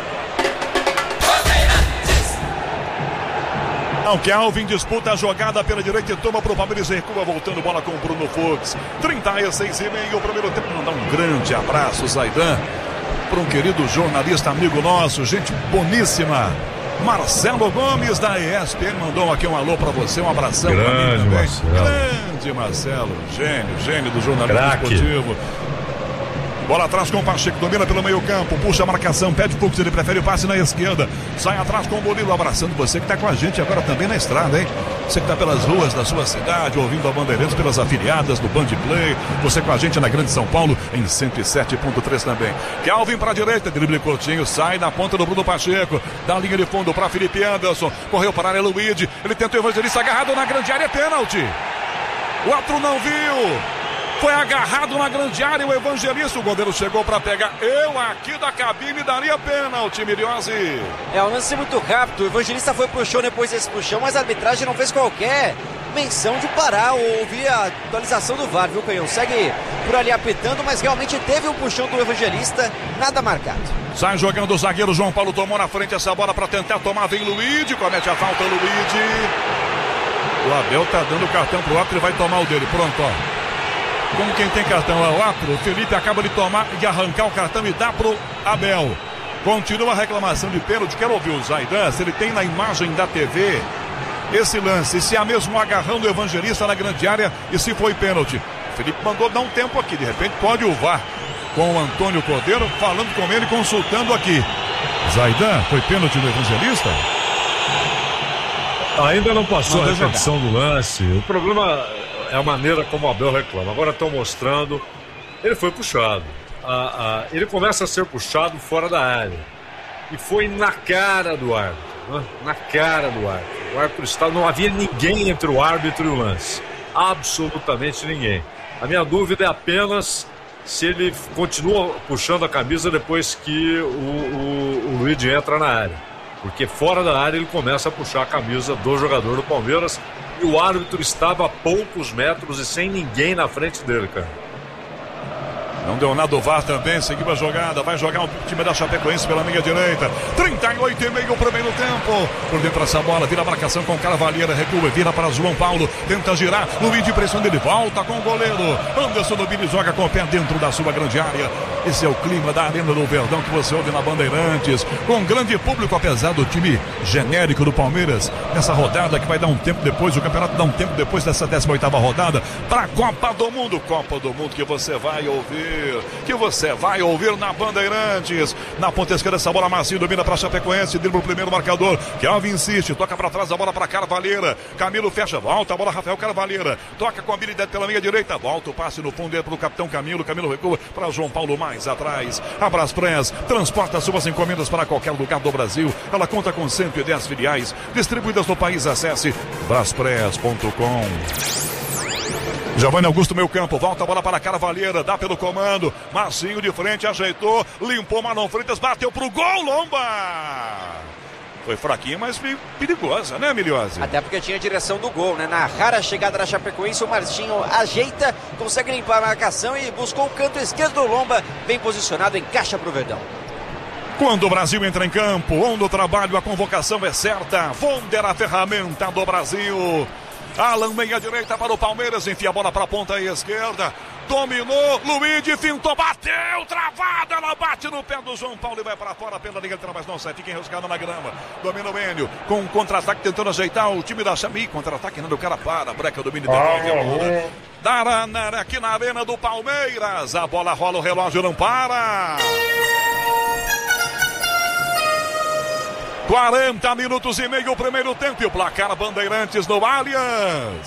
O Kelvin disputa a jogada pela direita e toma para o Palmeiras, recua, voltando bola com o Bruno Fux. trinta e seis e meio o primeiro tempo. Mandar um grande abraço, Zaidan, para um querido jornalista amigo nosso, gente boníssima, Marcelo Gomes da E S P N, mandou aqui um alô para você, um abração para mim também. Marcelo. Grande Marcelo, gênio, gênio do jornalismo Craque. esportivo. Bola atrás com o Pacheco, domina pelo meio campo, puxa a marcação, pede o Fux, ele prefere o passe na esquerda, sai atrás com o Bonilo, abraçando você que está com a gente agora também na estrada, hein? Você que está pelas ruas da sua cidade, ouvindo a Bandeirantes pelas afiliadas do Band Play, você com a gente na Grande São Paulo, em cento e sete ponto três também. Kelvin para a direita, drible curtinho, sai da ponta do Bruno Pacheco, da linha de fundo para Felipe Anderson, correu para a área Luigi, ele tentou o Evangelista, agarrado na grande área, pênalti. O outro não viu. Foi agarrado na grande área o Evangelista, o goleiro chegou para pegar. Eu aqui da cabine daria pênalti, Miliose. É um lance muito rápido, o Evangelista foi pro chão depois desse puxão, mas a arbitragem não fez qualquer menção de parar ou ouvir a atualização do V A R, viu, Canhão? Segue por ali apitando, mas realmente teve um puxão do Evangelista, nada marcado. Sai jogando o zagueiro, João Paulo tomou na frente essa bola para tentar tomar, vem Luigi, comete a falta, Luigi. O Abel tá dando o cartão pro árbitro e vai tomar o dele, pronto, ó. Como quem tem cartão é o árbitro, o Felipe acaba de tomar e arrancar o cartão e dá pro Abel. Continua a reclamação de pênalti. Quero ouvir o Zaidan, se ele tem na imagem da T V esse lance, se é mesmo agarrando o Evangelista na grande área e se foi pênalti. O Felipe mandou dar um tempo aqui, de repente pode o V A R com o Antônio Cordeiro, falando com ele, consultando aqui. Zaidan, foi pênalti do Evangelista? Ainda não passou Mandou a repetição do lance. O problema é a maneira como o Abel reclama. Agora estão mostrando. Ele foi puxado. Ah, ah, ele começa a ser puxado fora da área. E foi na cara do árbitro. Né? Na cara do árbitro. O árbitro estava. Não havia ninguém entre o árbitro e o lance. Absolutamente ninguém. A minha dúvida é apenas se ele continua puxando a camisa depois que o, o, o Luigi entra na área. Porque fora da área ele começa a puxar a camisa do jogador do Palmeiras. E o árbitro estava a poucos metros e sem ninguém na frente dele, cara. Não deu nada o V A R também, seguiu a jogada, vai jogar o time da Chapecoense pela linha direita. trinta e oito e meio o primeiro tempo. Por dentro essa bola, vira a marcação com Carvalheira, recua, vira para João Paulo, tenta girar, Luiz pressão dele, volta com o goleiro. Anderson Nobili joga com o pé dentro da sua grande área. Esse é o clima da Arena do Verdão que você ouve na Bandeirantes, com grande público, apesar do time genérico do Palmeiras, nessa rodada que vai dar um tempo depois, o campeonato dá um tempo depois dessa décima oitava rodada, para a Copa do Mundo, Copa do Mundo que você vai ouvir. Que você vai ouvir na Bandeirantes. Na ponta esquerda, essa bola macia, domina para Chapecoense, dribla o primeiro marcador. Kelvin insiste, toca para trás a bola para Carvalheira. Camilo fecha, volta a bola, Rafael Carvalheira. Toca com habilidade pela linha direita, volta o passe no fundo para o capitão Camilo. Camilo recua para João Paulo mais atrás. A Braspress transporta suas encomendas para qualquer lugar do Brasil. Ela conta com cento e dez filiais distribuídas no país. Acesse braspress ponto com. Giovanni Augusto, meio campo, volta a bola para a Carvalheira, dá pelo comando, Marcinho de frente, ajeitou, limpou Marlon Freitas, bateu pro gol, Lomba! Foi fraquinha, mas perigosa, né, Miliosa? Até porque tinha a direção do gol, né? Na rara chegada da Chapecoense, o Marcinho ajeita, consegue limpar a marcação e buscou o canto esquerdo do Lomba, bem posicionado, encaixa pro Verdão. Quando o Brasil entra em campo, onde o trabalho, a convocação é certa. Vonder, a ferramenta do Brasil. Alan, meia direita para o Palmeiras, enfia a bola para a ponta esquerda. Dominou, Luigi fintou, bateu, travada, ela bate no pé do João Paulo e vai para fora pela linha de trás, mas não sai, fica enroscado na grama. Domina o Enio, com um contra-ataque tentando ajeitar o time da Chami. Contra-ataque, não, o cara para, breca, domina e devolve a bola. Darana aqui na arena do Palmeiras, a bola rola, o relógio não para. quarenta minutos e meio, o primeiro tempo, e o placar Bandeirantes no Allianz.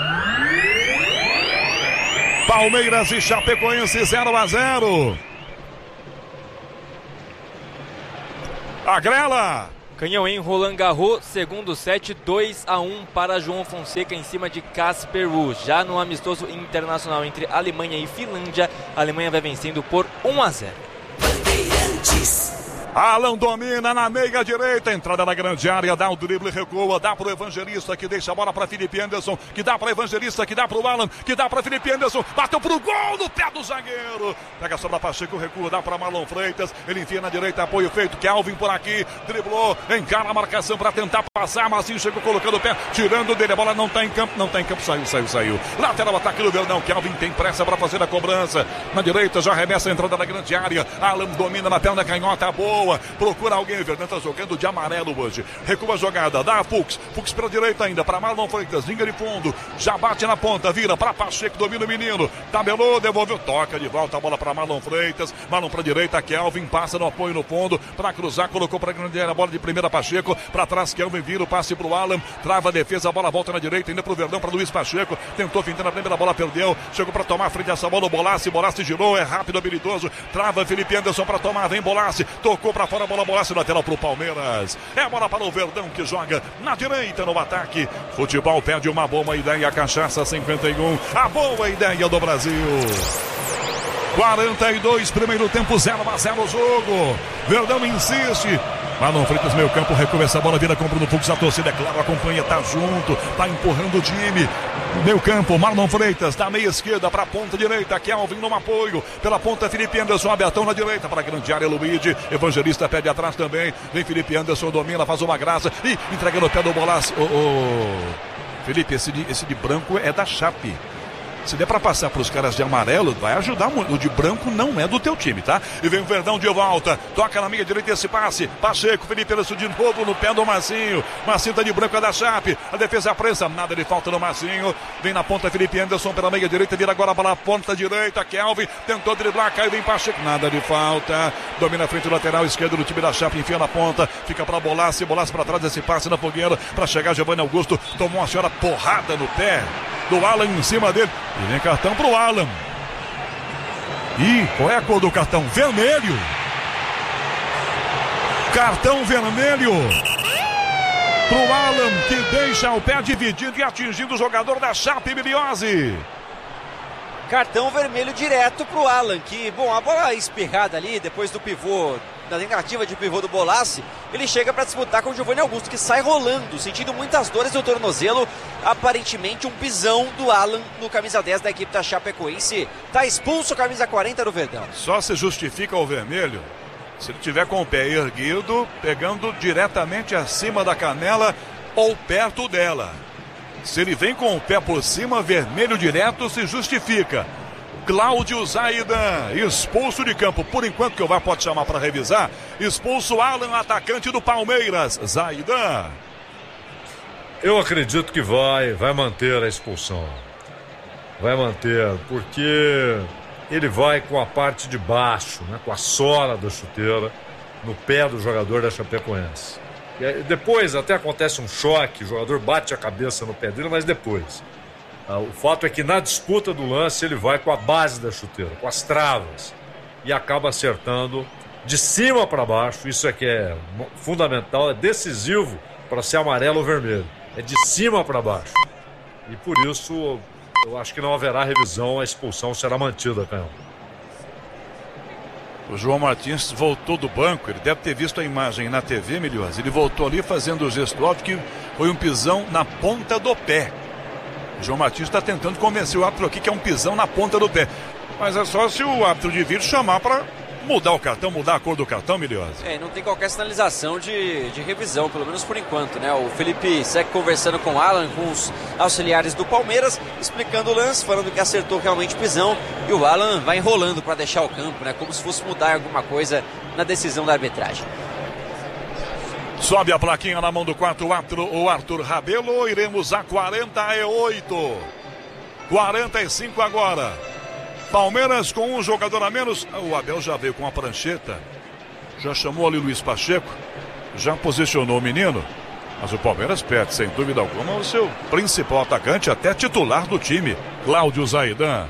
Palmeiras e Chapecoense zero a zero. A Grela. Canhão em Roland Garros, segundo set, dois a um para João Fonseca em cima de Casper Ruud. Já no amistoso internacional entre Alemanha e Finlândia, a Alemanha vai vencendo por um a zero. Bandeirantes. Alan domina na meia direita, entrada na grande área, dá o drible, recua, dá pro Evangelista, que deixa a bola para Felipe Anderson, que dá para Evangelista, que dá pro Alan, que dá para Felipe Anderson, bateu pro gol no pé do zagueiro, pega só pra Pacheco, recua, dá para Marlon Freitas, ele enfia na direita, apoio feito, Kelvin por aqui, driblou, encara a marcação para tentar passar, Marcinho chegou colocando o pé, tirando dele, a bola não tá em campo, não tá em campo, saiu, saiu, saiu, lateral ataque do Verdão, Kelvin tem pressa para fazer a cobrança, na direita já arremessa a entrada na grande área, Alan domina na perna canhota, boa, procura alguém, Verdão tá jogando de amarelo hoje, recua a jogada, dá a Fux, Fux pra direita ainda, para Marlon Freitas, linha de fundo, já bate na ponta, vira para Pacheco, domina o menino, tabelou, devolveu, toca de volta a bola para Marlon Freitas, Marlon pra direita, Kelvin passa no apoio no fundo, para cruzar, colocou pra grande área, a bola de primeira Pacheco, para trás Kelvin vira o passe pro Alan, trava a defesa, a bola volta na direita, ainda pro Verdão, para Luiz Pacheco, tentou fintar na primeira bola, perdeu, chegou para tomar a frente dessa bola, o Bolassi, Bolassi girou, é rápido, habilidoso, trava Felipe Anderson para tomar, vem Bolassi, tocou para fora, a bola Bolassi, lateral pro Palmeiras, é a bola para o Verdão que joga na direita no ataque, futebol pede uma boa ideia, cachaça cinquenta e um, a boa ideia do Brasil. quarenta e dois, primeiro tempo, zero a zero o jogo, Verdão insiste, Marlon Freitas, meio campo, recua essa bola, vira com o Bruno Fux, a torcida, é claro, acompanha, tá junto, tá empurrando o time, meio campo, Marlon Freitas, da meia esquerda para a ponta direita, Kelvin no apoio, pela ponta Felipe Anderson, abertão na direita, para a grande área, Luigi, Evangelista pede atrás também, vem Felipe Anderson, domina, faz uma graça, e entrega no pé do Bolassi, ô, ô, Felipe, esse de, esse de branco é da Chape. Se der pra passar pros caras de amarelo, vai ajudar muito. O de branco não é do teu time, tá? E vem o Verdão de volta. Toca na meia direita esse passe. Pacheco, Felipe Anderson de novo no pé do Marcinho. Marcinho tá de branco, é da Chape. A defesa prensa, nada de falta no Marcinho. Vem na ponta Felipe Anderson pela meia direita. Vira agora para a ponta direita. Kelvin tentou driblar, caiu, vem Pacheco. Nada de falta. Domina a frente lateral esquerdo do time da Chape. Enfia na ponta. Fica pra Bolassi. Bolassi pra trás desse passe na fogueira. Pra chegar Giovanni Augusto. Tomou uma senhora porrada no pé do Alan em cima dele. E vem cartão pro Alan. E qual é a cor do cartão? Vermelho. Cartão vermelho pro Alan, que deixa o pé dividido e atingindo o jogador da Chape, Miliose. Cartão vermelho direto pro Alan, que, bom, a bola espirrada ali, depois do pivô, da negativa de pivô do Bolassi, ele chega para disputar com o Giovanni Augusto, que sai rolando, sentindo muitas dores no tornozelo, aparentemente um pisão do Alan no camisa dez da equipe da Chapecoense. Tá expulso o camisa quarenta do Verdão. Só se justifica o vermelho se ele tiver com o pé erguido, pegando diretamente acima da canela ou perto dela. Se ele vem com o pé por cima, vermelho direto, se justifica. Cláudio Zaidan, expulso de campo. Por enquanto que o V A R pode chamar para revisar. Expulso Alan, atacante do Palmeiras. Zaidan. Eu acredito que vai, vai manter a expulsão. Vai manter, porque ele vai com a parte de baixo, né, com a sola da chuteira, no pé do jogador da Chapecoense. E depois até acontece um choque, o jogador bate a cabeça no pé dele, mas depois. Ah, o fato é que na disputa do lance ele vai com a base da chuteira, com as travas, e acaba acertando de cima para baixo. Isso é que é fundamental, é decisivo para ser amarelo ou vermelho. É de cima para baixo. E por isso eu acho que não haverá revisão, a expulsão será mantida, Canhão. O João Martins voltou do banco, ele deve ter visto a imagem na T V, Milhões. Ele voltou ali fazendo o gesto óbvio que foi um pisão na ponta do pé. O João Martins está tentando convencer o árbitro aqui que é um pisão na ponta do pé. Mas é só se o árbitro de vídeo chamar para mudar o cartão, mudar a cor do cartão, Milhões. É, não tem qualquer sinalização de, de revisão, pelo menos por enquanto, né? O Felipe segue conversando com o Alan, com os auxiliares do Palmeiras, explicando o lance, falando que acertou realmente o pisão, e o Alan vai enrolando para deixar o campo, né? Como se fosse mudar alguma coisa na decisão da arbitragem. Sobe a plaquinha na mão do quarto árbitro, o Arthur Rabelo. Iremos a quarenta e oito. quarenta e cinco agora. Palmeiras com um jogador a menos. O Abel já veio com a prancheta. Já chamou ali Luiz Pacheco. Já posicionou o menino. Mas o Palmeiras perde, sem dúvida alguma, o seu principal atacante, até titular do time, Cláudio Zaidan.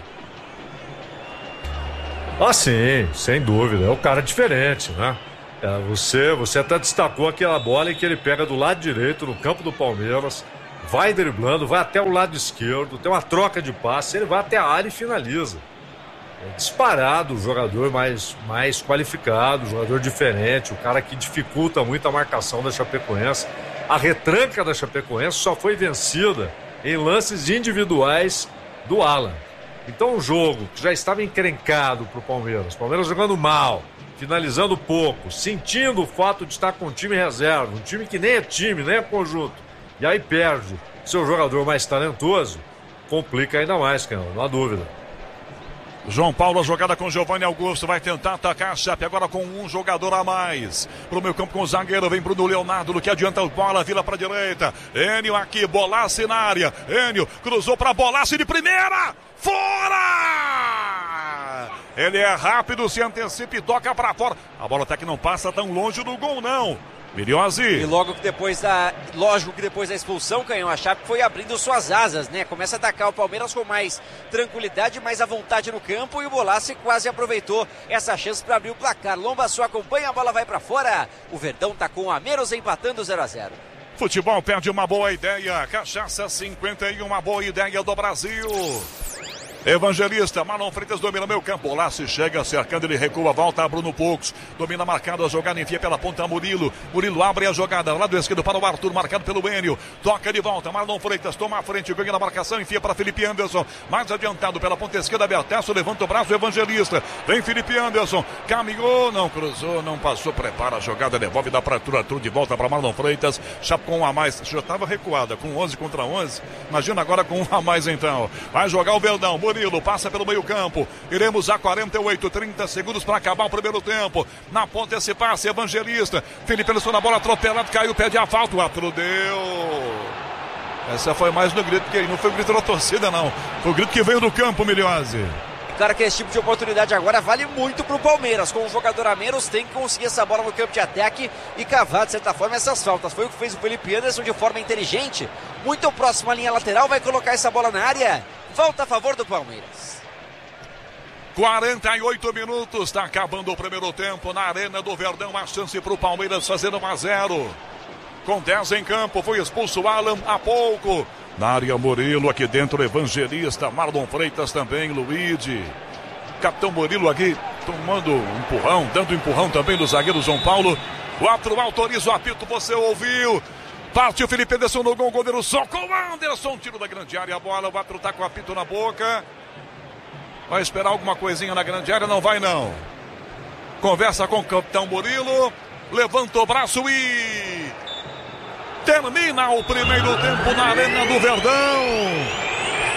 Ah, sim, sem dúvida. É um cara diferente, né? É, você, você até destacou aquela bola em que ele pega do lado direito, no campo do Palmeiras, vai driblando, vai até o lado esquerdo, tem uma troca de passe, ele vai até a área e finaliza. É disparado o jogador mais, mais qualificado, o jogador diferente, o cara que dificulta muito a marcação da Chapecoense. A retranca da Chapecoense só foi vencida em lances individuais do Alan. Então um jogo que já estava encrencado para o Palmeiras, o Palmeiras jogando mal, finalizando pouco, sentindo o fato de estar com um time reserva, um time que nem é time, nem é conjunto, e aí perde seu jogador mais talentoso, complica ainda mais, cara, não há dúvida. João Paulo, a jogada com Giovanni Augusto, vai tentar atacar a Chape agora com um jogador a mais. Pro meio campo com o zagueiro, vem Bruno Leonardo, no que adianta a bola, vira pra direita. Enio aqui, Bolassi na área. Enio cruzou pra Bolassi de primeira, fora! Ele é rápido, se antecipa e toca pra fora. A bola até que não passa tão longe do gol, não. Milhões. E logo que depois da. Lógico que depois da expulsão, Canhão, a Chape foi abrindo suas asas, né? Começa a atacar o Palmeiras com mais tranquilidade, mais à vontade no campo. E o Bolassi quase aproveitou essa chance para abrir o placar. Lomba só acompanha, a bola vai para fora. O Verdão tá com um a menos, empatando zero a zero. Futebol perde uma boa ideia. Cachaça cinquenta e um, uma boa ideia do Brasil. Evangelista, Marlon Freitas domina meio campo, lá se chega cercando, ele recua, volta Bruno Poucos, domina marcado, a jogada enfia pela ponta Murilo, Murilo abre a jogada, lado esquerdo para o Arthur, marcado pelo Enio, toca de volta, Marlon Freitas toma a frente, ganha na marcação, enfia para Felipe Anderson, mais adiantado pela ponta esquerda, Bertesso, levanta o braço, Evangelista, vem Felipe Anderson, caminhou, não cruzou, não passou, prepara a jogada, devolve, dá para Arthur, Arthur de volta para Marlon Freitas, Chape com um a mais, já estava recuada, com onze contra onze, imagina agora com um a mais então, vai jogar o Verdão, Murilo, passa pelo meio campo, iremos a quarenta e oito, trinta segundos para acabar o primeiro tempo, na ponta esse passe, Evangelista, Felipe Anderson na bola, atropelado, caiu, pede a falta, o árbitro deu. Essa foi mais no grito, que não foi o grito da torcida não, foi o grito que veio do campo, Milhose. Claro que esse tipo de oportunidade agora vale muito pro Palmeiras, com um jogador a menos tem que conseguir essa bola no campo de ataque e cavar de certa forma essas faltas, foi o que fez o Felipe Anderson de forma inteligente, muito próximo à linha lateral, vai colocar essa bola na área, volta a favor do Palmeiras. quarenta e oito minutos, está acabando o primeiro tempo na Arena do Verdão, a chance para o Palmeiras fazer um a zero, com dez em campo, foi expulso o Alan há pouco. Na área Murilo, aqui dentro Evangelista, Marlon Freitas também, Luigi. Capitão Murilo aqui tomando um empurrão, dando empurrão também do zagueiro João Paulo. O árbitro autoriza o apito, você ouviu. Partiu Felipe Anderson no gol, o goleiro soca o Anderson, tiro da grande área, a bola, o árbitro tá com o apito na boca. Vai esperar alguma coisinha na grande área? Não vai não. Conversa com o capitão Murilo, levanta o braço e... termina o primeiro tempo na Arena do Verdão.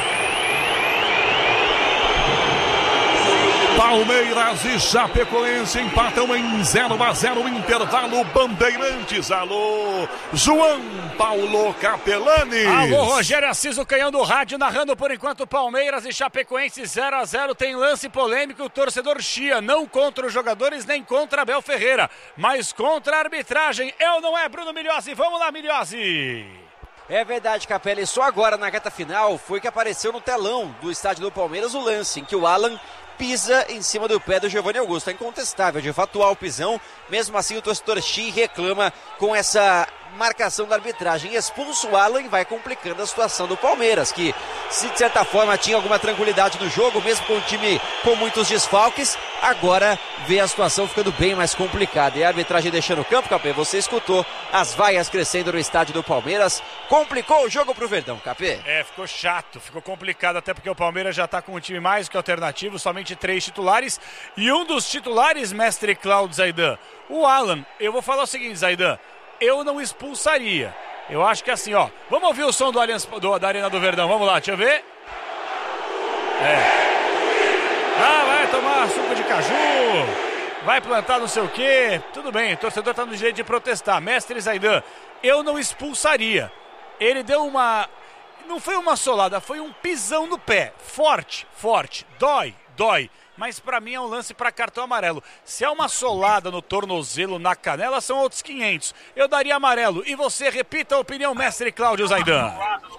Palmeiras e Chapecoense empatam em zero a zero, intervalo Bandeirantes. Alô, João Paulo Capelani. Alô, Rogério Assis, o canhão do rádio, narrando por enquanto Palmeiras e Chapecoense zero a zero. Tem lance polêmico, o torcedor chia, não contra os jogadores nem contra Abel Ferreira, mas contra a arbitragem. Eu não é, Bruno Milhose. Vamos lá, Milhose. É verdade, Capelli, só agora na reta final foi que apareceu no telão do estádio do Palmeiras o lance em que o Alan pisa em cima do pé do Giovanni Augusto. É incontestável, de fato, há o pisão. Mesmo assim, o torcedor Xi reclama com essa marcação da arbitragem. Expulso o Alan e vai complicando a situação do Palmeiras, que, se de certa forma tinha alguma tranquilidade no jogo, mesmo com o time com muitos desfalques, agora vê a situação ficando bem mais complicada. E a arbitragem deixando o campo, Capê, você escutou as vaias crescendo no estádio do Palmeiras. Complicou o jogo pro Verdão, Capê. É, ficou chato, ficou complicado, até porque o Palmeiras já tá com um time mais que alternativo, somente três titulares. E um dos titulares, mestre Cláudio Zaidan, o Alan. Eu vou falar o seguinte, Zaidan, eu não expulsaria. Eu acho que assim, ó, vamos ouvir o som do Allianz, do, da Arena do Verdão, vamos lá, deixa eu ver. É. Ah, vai tomar suco de caju, vai plantar não sei o quê. Tudo bem, o torcedor tá no direito de protestar. Mestre Zaidan, eu não expulsaria. Ele deu uma... Não foi uma solada, foi um pisão no pé. Forte, forte. Dói, dói. Mas pra mim é um lance pra cartão amarelo. Se é uma solada no tornozelo, na canela, são outros quinhentos. Eu daria amarelo. E você, repita a opinião, mestre Cláudio Zaidan.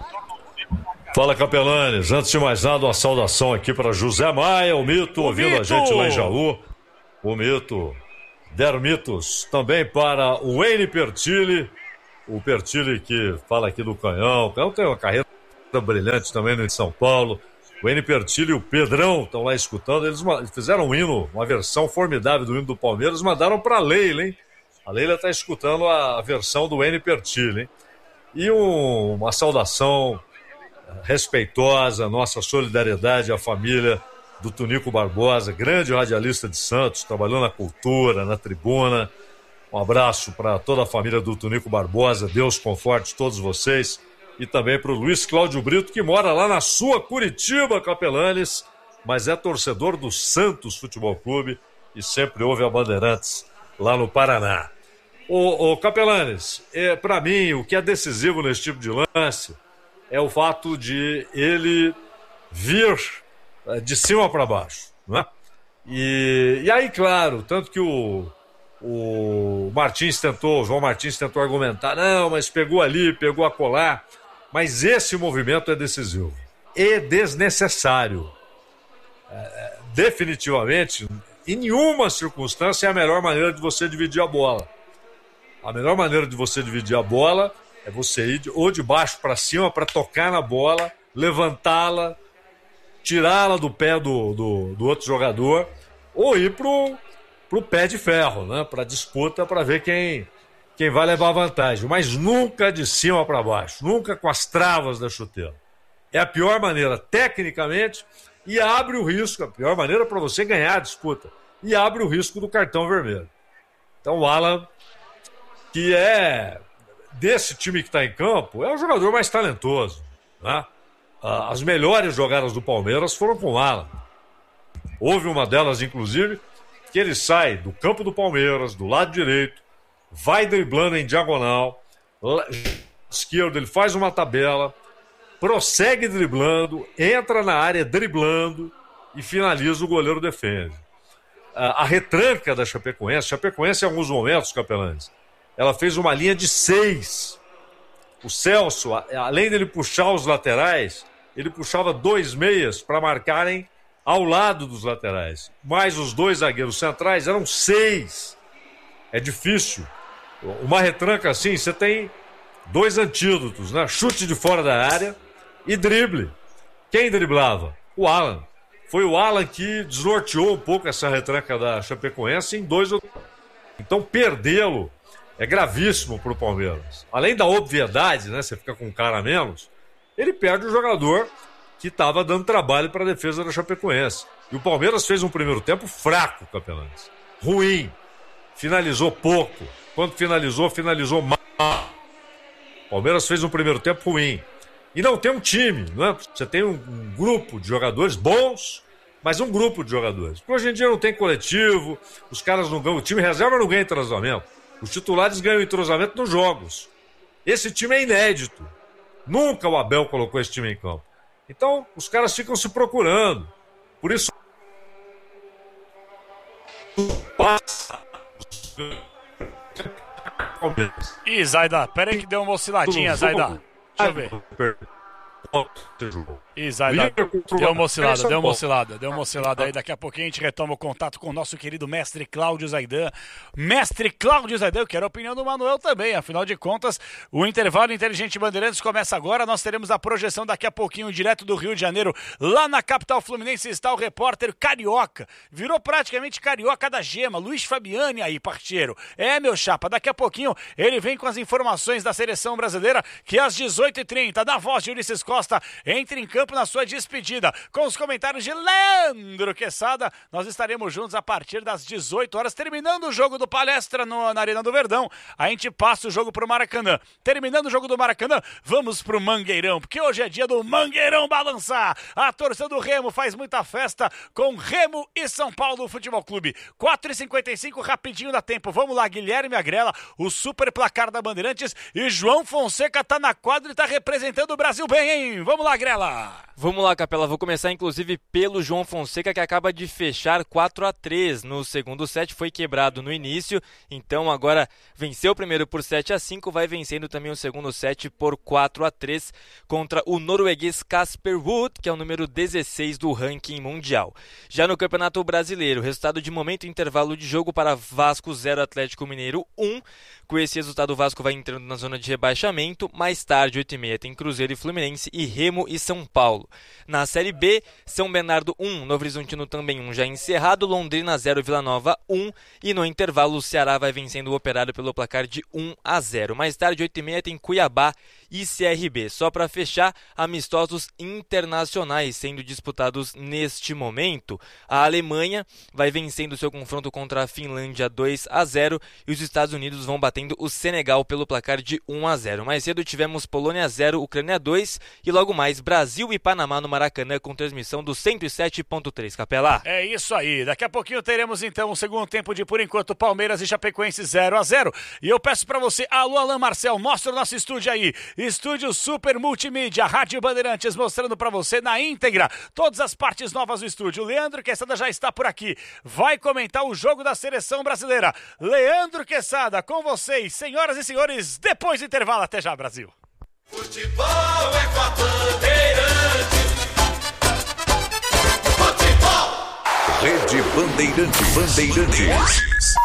Fala, Capelanes. Antes de mais nada, uma saudação aqui para José Maia, o Mito, o ouvindo Mito. A gente lá em Jaú. O Mito. Dermitos. Também para o Wayne Pertilli. O Pertilli que fala aqui do Canhão. O Canhão tem uma carreira brilhante também no São Paulo. O N. Pertilli e o Pedrão estão lá escutando. Eles fizeram um hino, uma versão formidável do hino do Palmeiras, mandaram para a Leila, hein? A Leila está escutando a versão do N. Pertilli, hein? E um, uma saudação respeitosa, nossa solidariedade à família do Tunico Barbosa, grande radialista de Santos, trabalhou na cultura, na tribuna. Um abraço para toda a família do Tunico Barbosa, Deus conforte todos vocês. E também para o Luiz Cláudio Brito, que mora lá na sua Curitiba, Capelanes, mas é torcedor do Santos Futebol Clube e sempre ouve a Bandeirantes lá no Paraná. Ô, ô Capelanes, é, para mim, o que é decisivo nesse tipo de lance é o fato de ele vir é, de cima para baixo, não é? E, e aí, claro, tanto que o, o Martins tentou, o João Martins tentou argumentar, não, mas pegou ali, pegou acolá. Mas esse movimento é decisivo e desnecessário. É, definitivamente, em nenhuma circunstância é a melhor maneira de você dividir a bola. A melhor maneira de você dividir a bola é você ir ou de baixo para cima para tocar na bola, levantá-la, tirá-la do pé do, do, do outro jogador, ou ir pro, pro pé de ferro, né? Para disputa, para ver quem... quem vai levar vantagem, mas nunca de cima para baixo, nunca com as travas da chuteira. É a pior maneira tecnicamente e abre o risco, a pior maneira para você ganhar a disputa, e abre o risco do cartão vermelho. Então o Alan, que é desse time que está em campo, é o jogador mais talentoso, né? As melhores jogadas do Palmeiras foram com o Alan. Houve uma delas, inclusive, que ele sai do campo do Palmeiras, do lado direito, vai driblando em diagonal, esquerdo, ele faz uma tabela, prossegue driblando, entra na área driblando e finaliza, o goleiro defende. A, a retranca da Chapecoense, Chapecoense em alguns momentos, Capelanes, ela fez uma linha de seis. O Celso, a, além dele puxar os laterais, ele puxava dois meias para marcarem ao lado dos laterais. Mais os dois zagueiros centrais, eram seis. É difícil. Uma retranca assim, você tem dois antídotos, né? Chute de fora da área e drible. Quem driblava? O Alan. Foi o Alan que desnorteou um pouco essa retranca da Chapecoense em dois... Então perdê-lo é gravíssimo para o Palmeiras. Além da obviedade, né? Você fica com um cara a menos, ele perde o jogador que estava dando trabalho para a defesa da Chapecoense. E o Palmeiras fez um primeiro tempo fraco, Capelanes. Ruim. Finalizou pouco. Quando finalizou, finalizou mal. O Palmeiras fez um primeiro tempo ruim. E não tem um time, não é? Você tem um, um grupo de jogadores bons, mas um grupo de jogadores. Porque hoje em dia não tem coletivo, os caras não ganham, o time reserva não ganha entrosamento. Os titulares ganham entrosamento nos jogos. Esse time é inédito. Nunca o Abel colocou esse time em campo. Então, os caras ficam se procurando. Por isso... Ih, Zaidan, pera aí que deu uma osciladinha, Zaidan. Deixa eu ver. Exato. Deu uma oscilada, deu uma oscilada, deu uma oscilada aí. Daqui a pouquinho a gente retoma o contato com o nosso querido mestre Cláudio Zaidan. Mestre Cláudio Zaidan, eu quero a opinião do Manuel também. Afinal de contas, o intervalo Inteligente Bandeirantes começa agora. Nós teremos a projeção daqui a pouquinho, direto do Rio de Janeiro. Lá na capital fluminense está o repórter carioca. Virou praticamente carioca da gema. Luiz Fabiani aí, parceiro. É, meu chapa, daqui a pouquinho ele vem com as informações da seleção brasileira, que às dezoito e trinta, da voz de Ulisses Costa, entra em campo na sua despedida, com os comentários de Leandro Quesada. Nós estaremos juntos a partir das dezoito horas, terminando o jogo do Palestra no, na Arena do Verdão. A gente passa o jogo pro Maracanã. Terminando o jogo do Maracanã, vamos pro Mangueirão, porque hoje é dia do Mangueirão balançar. A torcida do Remo faz muita festa com Remo e São Paulo Futebol Clube. quatro e cinquenta e cinco, rapidinho dá tempo. Vamos lá, Guilherme Agrela, o super placar da Bandeirantes, e João Fonseca tá na quadra e tá representando o Brasil bem, hein? Vamos lá, Agrela. Vamos lá, Capela, vou começar inclusive pelo João Fonseca, que acaba de fechar quatro a três no segundo set, foi quebrado no início, então agora venceu o primeiro por sete a cinco, vai vencendo também o segundo set por quatro a três contra o norueguês Casper Ruud, que é o número dezesseis do ranking mundial. Já no Campeonato Brasileiro, resultado de momento, intervalo de jogo para Vasco zero, Atlético Mineiro um. Com esse resultado, o Vasco vai entrando na zona de rebaixamento. Mais tarde, oito e meia, tem Cruzeiro e Fluminense e Remo e São Paulo. Na Série B, São Bernardo um, Novo Horizontino também um já encerrado, Londrina zero, Vila Nova um, e no intervalo o Ceará vai vencendo o Operário pelo placar de um a zero. Mais tarde, oito e meia, tem Cuiabá e C R B. Só para fechar, amistosos internacionais sendo disputados neste momento. A Alemanha vai vencendo seu confronto contra a Finlândia dois a zero e os Estados Unidos vão batendo o Senegal pelo placar de um a zero. Mais cedo tivemos Polônia zero, Ucrânia dois e logo mais Brasil e Panamá no Maracanã com transmissão do cento e sete ponto três. Capela. É isso aí. Daqui a pouquinho teremos então o segundo tempo de, por enquanto, Palmeiras e Chapecoense zero a zero. E eu peço para você, alô Alain Marcel, mostra o nosso estúdio aí. Estúdio Super Multimídia, Rádio Bandeirantes, mostrando para você na íntegra todas as partes novas do estúdio. O Leandro Quesada já está por aqui. Vai comentar o jogo da seleção brasileira. Leandro Quesada, com vocês, senhoras e senhores, depois do intervalo. Até já, Brasil. Futebol é com a Bandeirantes. Futebol. Rede Bandeirantes. Bandeirantes.